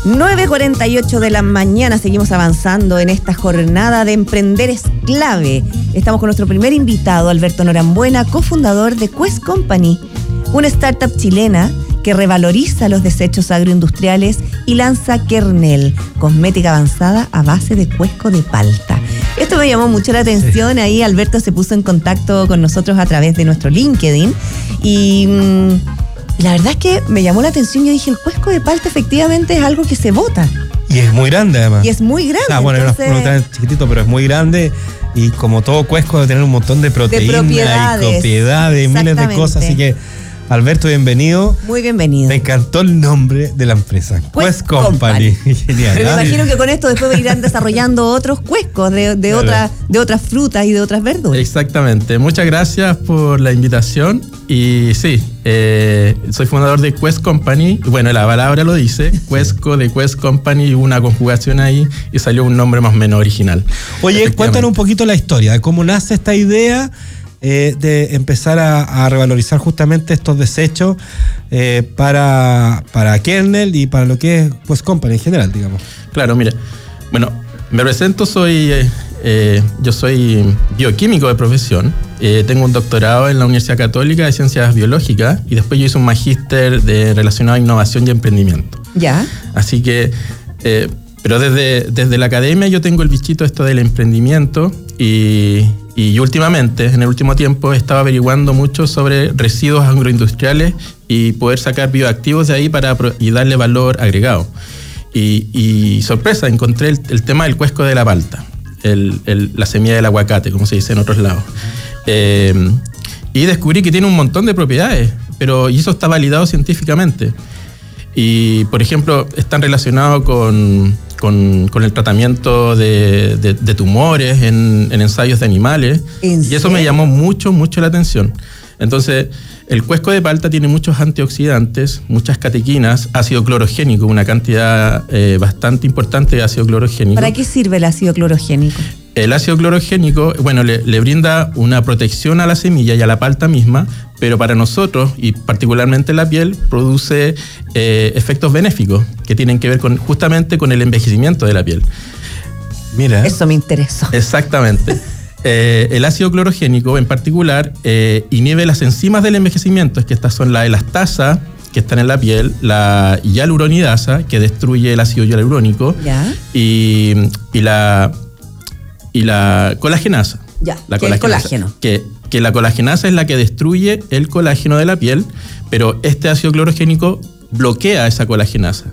9:48 de la mañana, seguimos avanzando en esta jornada de Emprender es Clave. Estamos con nuestro primer invitado, Alberto Norambuena, cofundador de Quest Company, una startup chilena que revaloriza los desechos agroindustriales y lanza Kernel, cosmética avanzada a base de cuesco de palta. Esto me llamó mucho la atención, sí. Ahí Alberto se puso en contacto con nosotros a través de nuestro LinkedIn y la verdad es que me llamó la atención. Yo dije, el cuesco de palta efectivamente es algo que se bota. Y es muy grande además. Y es muy grande. Bueno, entonces, no tan chiquitito, pero es muy grande. Y como todo cuesco debe tener un montón de proteínas y propiedades, miles de cosas. Así que, Alberto, bienvenido. Muy bienvenido. Me encantó el nombre de la empresa. Quest Company. Genial. Pero me imagino que con esto después irán desarrollando otros cuescos de otras frutas y de otras verduras. Exactamente. Muchas gracias por la invitación. Y sí, soy fundador de Quest Company. Bueno, la palabra lo dice, Cuesco de Quest Company, una conjugación ahí y salió un nombre más o menos original. Oye, cuéntanos un poquito la historia de cómo nace esta idea de empezar a revalorizar justamente estos desechos para Kernel y para lo que es Quest Company en general, digamos. Claro, mira, bueno, me presento, yo soy bioquímico de profesión, tengo un doctorado en la Universidad Católica de Ciencias Biológicas y después yo hice un magíster relacionado a innovación y emprendimiento. Ya. Así que, pero desde la academia yo tengo el bichito esto del emprendimiento y últimamente, en el último tiempo, he estado averiguando mucho sobre residuos agroindustriales y poder sacar bioactivos de ahí y darle valor agregado. Y sorpresa, encontré el tema del cuesco de la palta, la semilla del aguacate, como se dice en otros lados. Y descubrí que tiene un montón de propiedades, y eso está validado científicamente. Y, por ejemplo, están relacionados con el tratamiento de tumores en ensayos de animales. Y eso me llamó mucho la atención. Entonces, el cuesco de palta tiene muchos antioxidantes, muchas catequinas, ácido clorogénico, una cantidad bastante importante de ácido clorogénico. ¿Para qué sirve el ácido clorogénico? El ácido clorogénico, bueno, le brinda una protección a la semilla y a la palta misma, pero para nosotros, y particularmente la piel, produce efectos benéficos que tienen que ver justamente con el envejecimiento de la piel. Mira. Eso me interesó. Exactamente. El ácido clorogénico en particular inhibe las enzimas del envejecimiento, es que estas son la elastasa, que están en la piel, la hialuronidasa, que destruye el ácido hialurónico, ¿ya? y la colagenasa. Ya, que es el colágeno. Que la colagenasa es la que destruye el colágeno de la piel, pero este ácido clorogénico bloquea esa colagenasa.